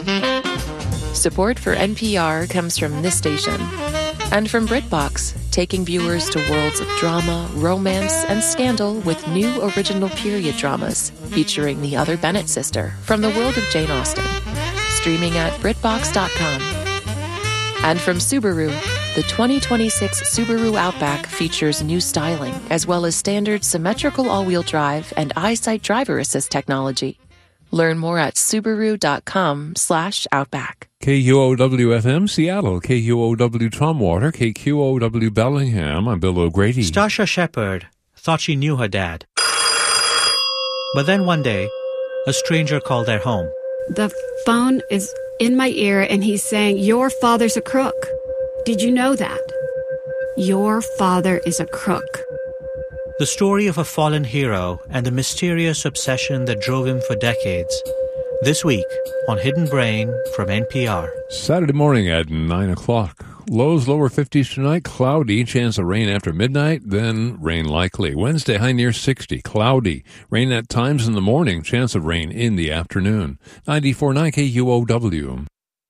Support for NPR comes from this station and from BritBox, taking viewers to worlds of drama, romance, and scandal with new original period dramas featuring the other Bennett sister from the world of Jane Austen. Streaming at BritBox.com. And from Subaru, the 2026 Subaru Outback features new styling as well as standard symmetrical all-wheel drive and EyeSight driver assist technology. Learn more at Subaru.com/Outback. KUOW-FM Seattle, KUOW Tumwater, KQOW Bellingham. I'm Bill O'Grady. Stasha Shepard thought she knew her dad. But then one day, a stranger called their home. The phone is in my ear and he's saying, "Your father's a crook. Did you know that? Your father is a crook." The story of a fallen hero and the mysterious obsession that drove him for decades. This week on Hidden Brain from NPR. Saturday morning at 9 o'clock. Lows lower 50s tonight, cloudy, chance of rain after midnight, then rain likely. Wednesday, high near 60, cloudy. Rain at times in the morning, chance of rain in the afternoon. 94.9 KUOW.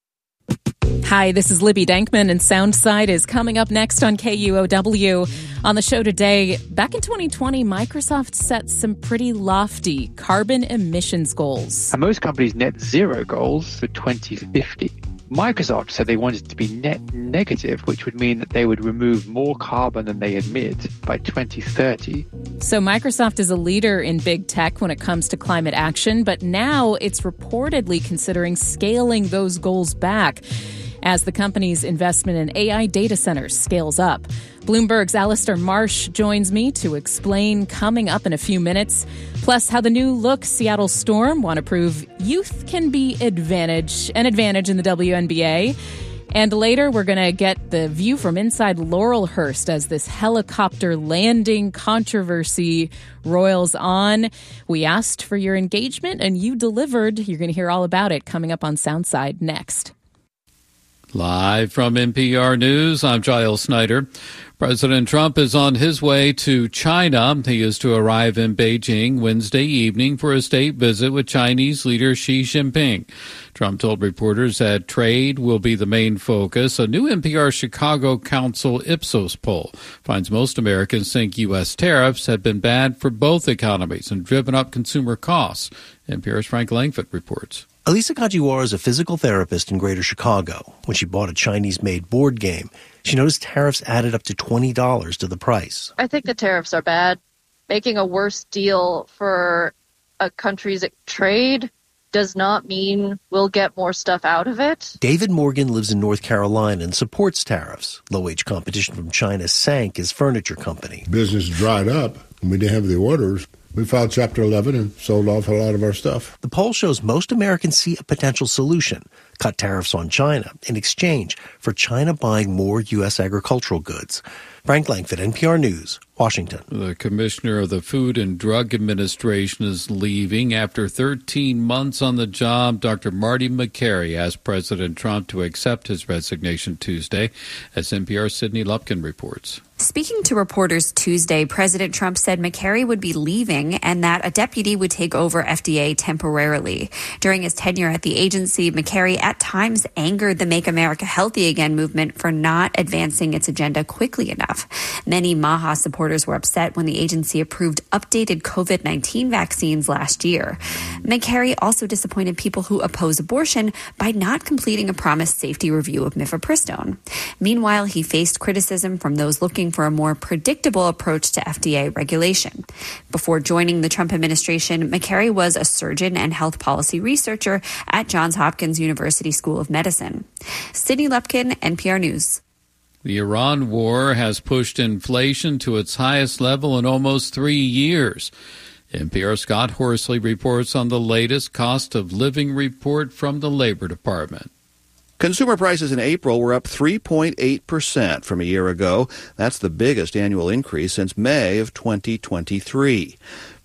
Hi, this is Libby Dankman, and Soundside is coming up next on KUOW. On the show today, back in 2020, Microsoft set some pretty lofty carbon emissions goals. And most companies' net zero goals for 2050. Microsoft said they wanted to be net negative, which would mean that they would remove more carbon than they emit by 2030. So Microsoft is a leader in big tech when it comes to climate action, but now it's reportedly considering scaling those goals back as the company's investment in AI data centers scales up. Bloomberg's Alistair Marsh joins me to explain coming up in a few minutes, plus how the new look Seattle Storm want to prove youth can be an advantage in the WNBA. And later, we're going to get the view from inside Laurelhurst as this helicopter landing controversy roils on. We asked for your engagement, and you delivered. You're going to hear all about it coming up on Soundside next. Live from NPR News, I'm Giles Snyder. President Trump is on his way to China. He is to arrive in Beijing Wednesday evening for a state visit with Chinese leader Xi Jinping. Trump told reporters that trade will be the main focus. A new NPR Chicago Council Ipsos poll finds most Americans think U.S. tariffs have been bad for both economies and driven up consumer costs. NPR's Frank Langford reports. Elisa Kajiwara is a physical therapist in Greater Chicago. When she bought a Chinese-made board game, she noticed tariffs added up to $20 to the price. I think the tariffs are bad. Making a worse deal for a country's trade does not mean we'll get more stuff out of it. David Morgan lives in North Carolina and supports tariffs. Low-wage competition from China sank his furniture company. Business dried up, and we didn't have the orders. We filed Chapter 11 and sold off a lot of our stuff. The poll shows most Americans see a potential solution: cut tariffs on China in exchange for China buying more U.S. agricultural goods. Frank Langford, NPR News, Washington. The commissioner of the Food and Drug Administration is leaving after 13 months on the job. Dr. Marty Makary asked President Trump to accept his resignation Tuesday, as NPR's Sydney Lupkin reports. Speaking to reporters Tuesday, President Trump said Makary would be leaving and that a deputy would take over FDA temporarily. During his tenure at the agency, Makary at times angered the Make America Healthy Again movement for not advancing its agenda quickly enough. Many MAHA supporters were upset when the agency approved updated COVID-19 vaccines last year. Makary also disappointed people who oppose abortion by not completing a promised safety review of mifepristone. Meanwhile, he faced criticism from those looking for a more predictable approach to FDA regulation. Before joining the Trump administration, Makary was a surgeon and health policy researcher at Johns Hopkins University School of Medicine. Sydney Lupkin, NPR News. The Iran war has pushed inflation to its highest level in almost 3 years. NPR's Scott Horsley reports on the latest cost of living report from the Labor Department. Consumer prices in April were up 3.8% from a year ago. That's the biggest annual increase since May of 2023.